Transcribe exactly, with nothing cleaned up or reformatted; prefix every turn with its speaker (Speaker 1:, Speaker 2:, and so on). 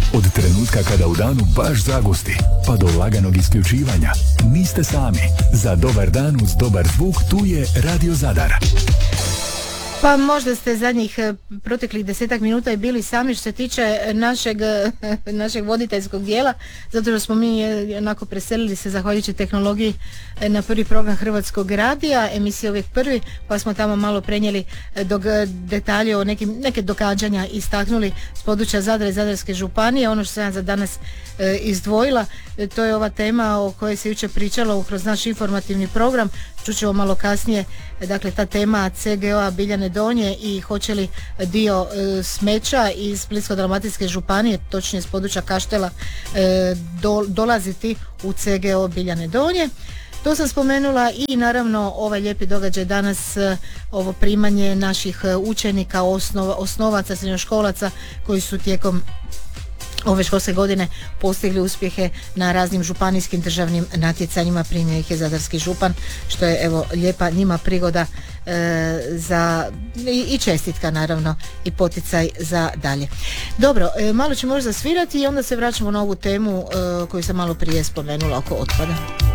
Speaker 1: Od trenutka kada u danu baš zagusti, pa do laganog isključivanja, niste sami. Za dobar dan uz dobar zvuk tu je Radio Zadar.
Speaker 2: Pa možda ste zadnjih proteklih desetak minuta i bili sami što se tiče našeg, našeg voditeljskog dijela, zato što smo mi onako preselili se zahvaljujući tehnologiji na prvi program Hrvatskog radija, emisija uvijek prvi, pa smo tamo malo prenijeli dok, detalje o nekim, neke događanja istaknuli s područja Zadra i Zadarske županije. Ono što sam ja za danas e, izdvojila, e, to je ova tema o kojoj se jučer pričalo kroz naš informativni program. Čućemo malo kasnije, dakle ta tema C G O-a Biljane Donje i hoće li dio e, smeća iz Splitsko-dalmatinske županije, točnije s područja Kaštela, e, do, dolaziti u C G O Biljane Donje. To sam spomenula i naravno ovaj lijepi događaj danas, ovo primanje naših učenika, osnova, osnovaca, srednjoškolaca koji su tijekom ove školske godine postigli uspjehe na raznim županijskim državnim natjecanjima. Primio ih je zadarski župan, što je evo lijepa njima prigoda e, za i, i čestitka naravno i poticaj za dalje. Dobro, e, malo ćemo možda zasvirati i onda se vraćamo na ovu temu e, koju sam malo prije spomenula oko otpada.